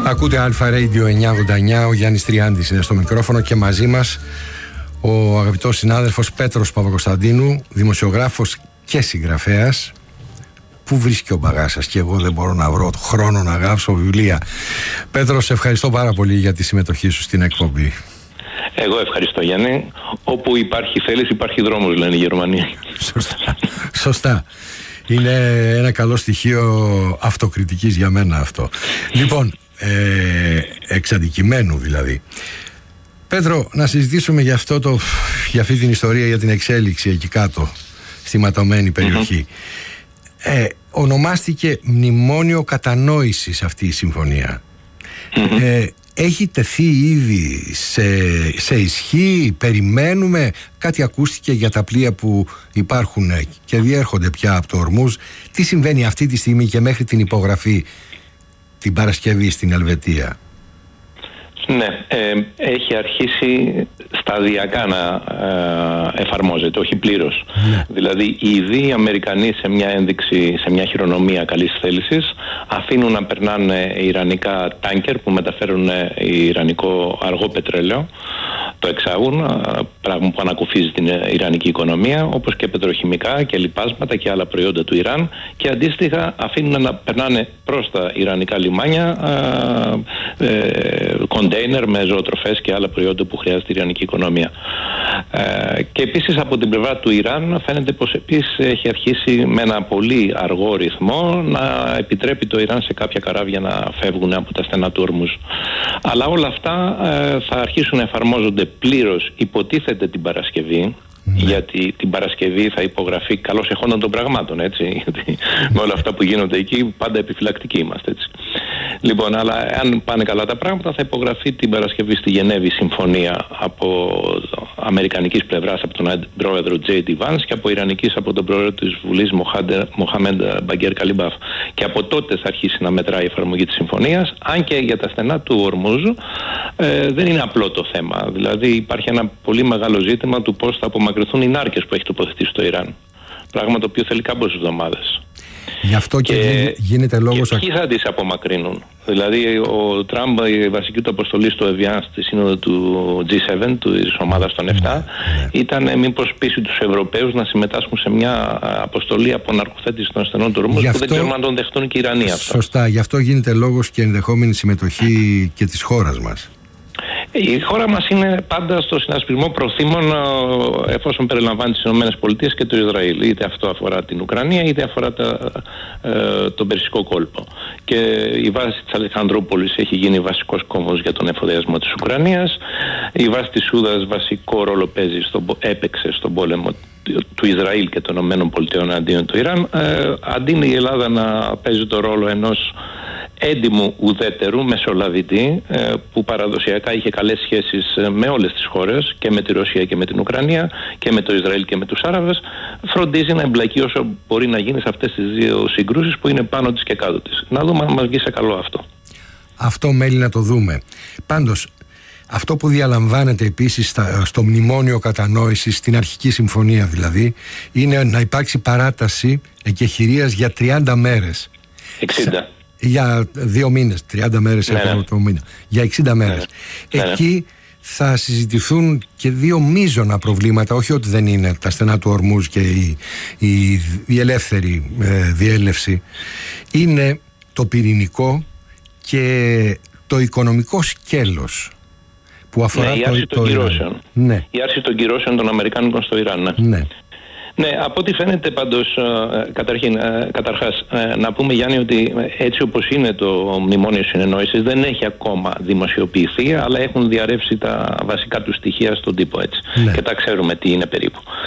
Ακούτε Αλφα Radio 989, ο Γιάννης Τριάντης είναι στο μικρόφωνο και μαζί μας ο αγαπητός συνάδελφος Πέτρος Παπακοσταντίνου, δημοσιογράφος και συγγραφέας. Πού βρίσκει ο μπαγάσας και εγώ δεν μπορώ να βρω χρόνο να γράψω βιβλία. Πέτρο, σε ευχαριστώ πάρα πολύ για τη συμμετοχή σου στην εκπομπή. Εγώ ευχαριστώ, Γιάννη. Όπου υπάρχει θέληση υπάρχει δρόμος, λένε οι Γερμανοί. Σωστά. Είναι ένα καλό στοιχείο αυτοκριτικής για μένα αυτό. Λοιπόν, εξ αντικειμένου δηλαδή. Πέτρο, να συζητήσουμε για αυτή την ιστορία, για την εξέλιξη εκεί κάτω στη ματωμένη περιοχή. Ονομάστηκε Μνημόνιο Κατανόησης αυτή η συμφωνία. Έχει τεθεί ήδη σε ισχύ? Περιμένουμε? Κάτι ακούστηκε για τα πλοία που υπάρχουν και διέρχονται πια από το Ορμούζ? Τι συμβαίνει αυτή τη στιγμή και μέχρι την υπογραφή την Παρασκευή στην Ελβετία? Ναι, έχει αρχίσει σταδιακά να εφαρμόζεται, όχι πλήρως. Ναι. Δηλαδή ήδη οι Αμερικανοί σε μια ένδειξη, σε μια χειρονομία καλής θέλησης, αφήνουν να περνάνε ιρανικά τάνκερ που μεταφέρουν ιρανικό αργό πετρέλαιο, το εξάγουν, πράγμα που ανακουφίζει την ιρανική οικονομία, όπως και πετροχημικά και λιπάσματα και άλλα προϊόντα του Ιράν, και αντίστοιχα αφήνουν να περνάνε προς τα ιρανικά λιμάνια κοντέινερ με ζωοτροφές και άλλα προϊόντα που χρειάζεται η ιρανική οικονομία. Και επίσης από την πλευρά του Ιράν φαίνεται πως επίσης έχει αρχίσει με ένα πολύ αργό ρυθμό να επιτρέπει το Ιράν σε κάποια καράβια να φεύγουν από τα στενά του Ορμούζ. Αλλά όλα αυτά θα αρχίσουν να εφαρμόζονται πλήρως, υποτίθεται, την Παρασκευή. Γιατί την Παρασκευή θα υπογραφεί καλώς εχόντων των πραγμάτων, έτσι. Γιατί με όλα αυτά που γίνονται εκεί πάντα επιφυλακτικοί είμαστε, έτσι. Λοιπόν, αλλά αν πάνε καλά τα πράγματα, θα υπογραφεί την Παρασκευή στη Γενέβη συμφωνία από αμερικανικής πλευράς από τον πρόεδρο J.D. Vance και από ιρανικής από τον πρόεδρο της Βουλής Μοχάμεντ Μπαγκέρ Καλιμπάφ. Και από τότε θα αρχίσει να μετράει η εφαρμογή της συμφωνίας, αν και για τα στενά του Ορμούζ δεν είναι απλό το θέμα. Δηλαδή υπάρχει ένα πολύ μεγάλο ζήτημα του πώς θα απομακρυνθούν οι νάρκες που έχει τοποθετήσει το Ιράν. Πράγμα το οποίο θέλει κάμποσες εβδομάδες. Γι' αυτό και γίνεται λόγος... Και ποιοι θα τις απομακρύνουν? Δηλαδή ο Τραμπ, η βασική του αποστολή στο Εβιάν στη σύνοδο του G7, της ομάδας των 7, ήταν μήπως πείσει τους Ευρωπαίους να συμμετάσχουν σε μια αποστολή αποναρκοθέτηση των ασθενών του Ορμούζ, που δεν ξέρουμε αν τον δεχτούν και οι Ιρανοί αυτό. Σωστά, γι' αυτό γίνεται λόγος και ενδεχόμενη συμμετοχή και της χώρας μας. Η χώρα μας είναι πάντα στο συνασπισμό προθήμων εφόσον περιλαμβάνει τις ΗΠΑ και το Ισραήλ. Είτε αυτό αφορά την Ουκρανία είτε αφορά τον Περσικό κόλπο. Και η βάση της Αλεξανδρούπολης έχει γίνει βασικός κόμβος για τον εφοδιασμό της Ουκρανίας. Η βάση της Σούδας βασικό ρόλο έπαιξε στον πόλεμο του Ισραήλ και των ΗΠΑ αντίον του Ιράν. Αντί η Ελλάδα να παίζει το ρόλο ενός έντιμου ουδέτερου μεσολαβητή που παραδοσιακά είχε καλές σχέσεις με όλες τις χώρες, και με τη Ρωσία και με την Ουκρανία και με το Ισραήλ και με τους Άραβες, φροντίζει να εμπλακεί όσο μπορεί να γίνει σε αυτές τις δύο συγκρούσεις που είναι πάνω της και κάτω της. Να δούμε αν μας βγει σε καλό αυτό. Αυτό μέλει να το δούμε. Πάντως, αυτό που διαλαμβάνεται επίσης στο Μνημόνιο Κατανόησης, στην αρχική συμφωνία δηλαδή, είναι να υπάρξει παράταση εκεχηρίας για 30 μέρες. 60. Για 2 μήνες, 30 μέρες το μήνα. Για 60 μέρες. Εκεί θα συζητηθούν και 2 μείζωνα προβλήματα, όχι ότι δεν είναι τα στενά του Ορμούζ και η ελεύθερη διέλευση. Είναι το πυρηνικό και το οικονομικό σκέλος που αφορά η άρση των κυρώσεων. Ναι. Η άρση των κυρώσεων των Αμερικάνικων στο Ιράν. Ναι. Ναι, από ό,τι φαίνεται πάντως, καταρχάς, να πούμε, Γιάννη, ότι έτσι όπως είναι το Μνημόνιο Συνεννόησης δεν έχει ακόμα δημοσιοποιηθεί, αλλά έχουν διαρρεύσει τα βασικά του στοιχεία στον τύπο, έτσι. Ναι. Και τα ξέρουμε τι είναι περίπου.